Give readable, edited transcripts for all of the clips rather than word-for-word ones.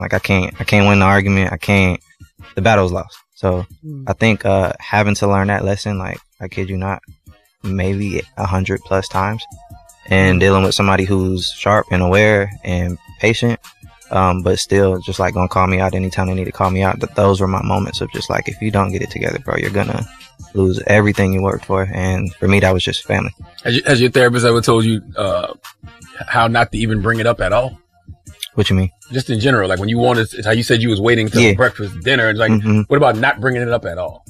Like I can't win the argument. The battle's lost. So I think having to learn that lesson, like I kid you not, maybe 100+ times, and dealing with somebody who's sharp and aware and patient, but still just like gonna call me out anytime they need to call me out. Those were my moments of just like, if you don't get it together, bro, you're gonna lose everything you worked for. And for me, that was just family. Has your therapist ever told you how not to even bring it up at all? What you mean? Just in general, like when you wanted, how you said you was waiting till breakfast, dinner, and like, what about not bringing it up at all?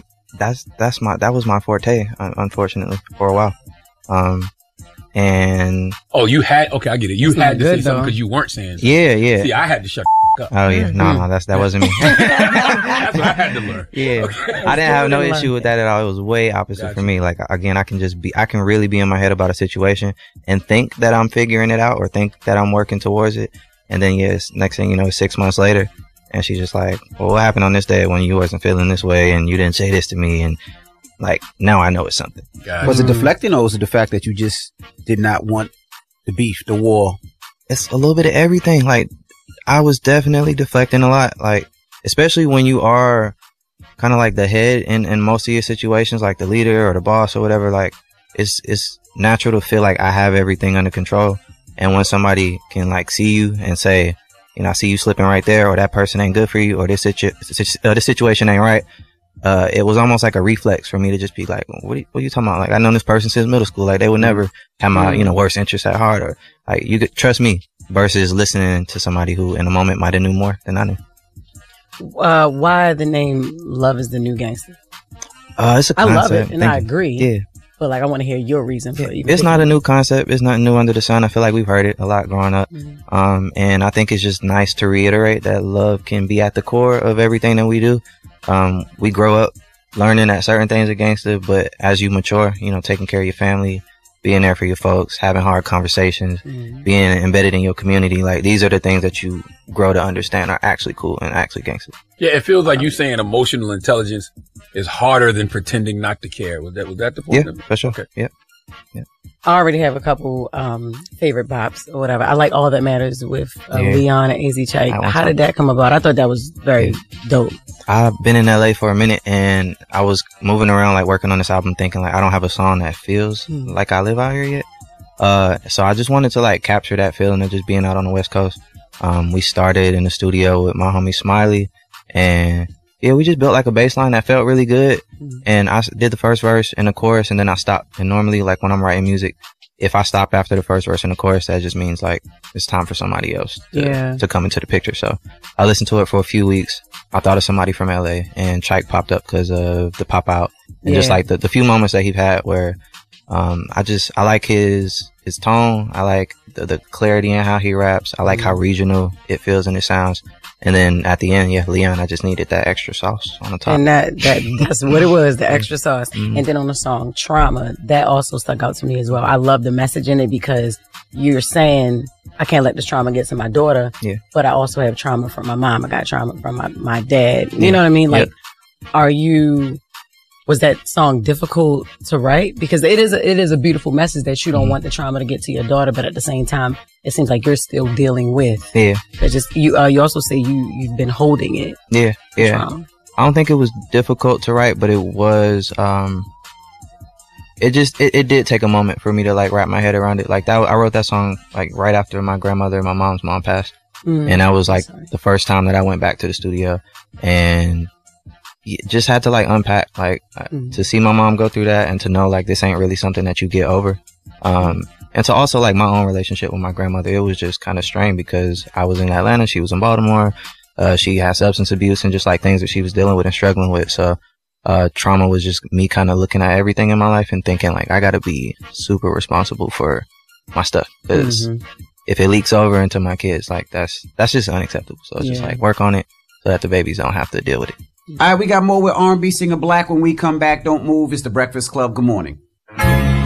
That was my forte, unfortunately, for a while. And you had, okay, I get it. You had to say something because you weren't saying something. Yeah. See, I had to shut up. Oh yeah, no, that wasn't me. That's what I had to learn. Yeah, okay. I didn't have no issue with that at all. It was way opposite for me. Like again, I can really be in my head about a situation and think that I'm figuring it out or think that I'm working towards it, and then next thing you know, 6 months later, and she's just like, well, what happened on this day when you wasn't feeling this way and you didn't say this to me? And like, now I know it's something. Was it deflecting, or was it the fact that you just did not want the beef, the war? It's a little bit of everything. Like, I was definitely deflecting a lot. Like, especially when you are kind of like the head in most of your situations, like the leader or the boss or whatever, like, it's natural to feel like I have everything under control. And when somebody can like see you and say, you know, I see you slipping right there, or that person ain't good for you, or this situation ain't right. It was almost like a reflex for me to just be like, what are you talking about? Like, I known this person since middle school. Like, they would never have my, worst interests at heart, or like, you could trust me, versus listening to somebody who in a moment might have knew more than I knew. Why the name Love is the New Gangster? It's a concept. I love it, and I agree. Yeah. But like, I want to hear your reason for it. It's not a new concept. It's nothing new under the sun. I feel like we've heard it a lot growing up. And I think it's just nice to reiterate that love can be at the core of everything that we do. We grow up learning that certain things are gangster, but as you mature, taking care of your family, being there for your folks, having hard conversations, being embedded in your community, like, these are the things that you grow to understand are actually cool and actually gangster. Yeah, it feels like you saying emotional intelligence is harder than pretending not to care. Was that the point? Yeah, for sure. Okay. Yeah. I already have a couple favorite bops or whatever. I like All That Matters with Leon and AZ Chike. How did that come about? I thought that was very dope. I've been in LA for a minute, and I was moving around, like, working on this album, thinking like, I don't have a song that feels like I live out here yet. So I just wanted to like capture that feeling of just being out on the West Coast. We started in the studio with my homie Smiley, and we just built like a bass line that felt really good. And I did the first verse and the chorus, and then I stopped. And normally, like, when I'm writing music, if I stop after the first verse and the chorus, that just means like it's time for somebody else to come into the picture. So I listened to it for a few weeks. I thought of somebody from LA, and Chike popped up because of the Pop Out, and just like the few moments that he's had where I like his tone. I like the clarity in how he raps. I like how regional it feels and it sounds. And then at the end, Leon, I just needed that extra sauce on the top. And that's what it was, the extra sauce. And then on the song Trauma, that also stuck out to me as well. I love the message in it, because you're saying, I can't let this trauma get to my daughter, but I also have trauma from my mom. I got trauma from my dad. You know what I mean? Like, was that song difficult to write? Because it is a beautiful message that you don't want the trauma to get to your daughter, but at the same time, it seems like you're still dealing with. It's just you also say you've been holding it. Trauma. I don't think it was difficult to write, but it was. It did take a moment for me to like wrap my head around it. Like that, I wrote that song like right after my grandmother and my mom's mom passed, and that was like the first time that I went back to the studio, and just had to like unpack, like to see my mom go through that, and to know like this ain't really something that you get over. And to also like my own relationship with my grandmother, it was just kind of strained because I was in Atlanta, she was in Baltimore. She had substance abuse and just like things that she was dealing with and struggling with. So trauma was just me kind of looking at everything in my life and thinking like, I gotta be super responsible for my stuff, because if it leaks over into my kids, like that's just unacceptable. So it's just like work on it so that the babies don't have to deal with it. All right, we got more with R&B singer Black when we come back. Don't move. It's The Breakfast Club. Good morning.